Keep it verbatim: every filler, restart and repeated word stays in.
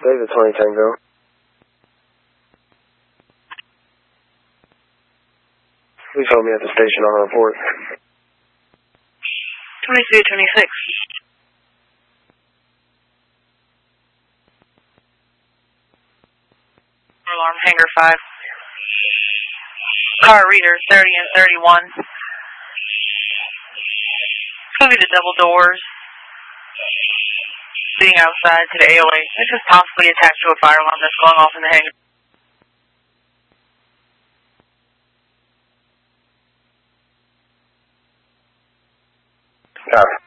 Save the twenty Tango. Please hold me at the station on a report. twenty-three twenty-six. Alarm Hangar five. Car reader thirty and thirty-one. It's going to be the double doors. Leading outside to the A O A. This is possibly attached to a fire alarm that's going off in the hangar. Copy.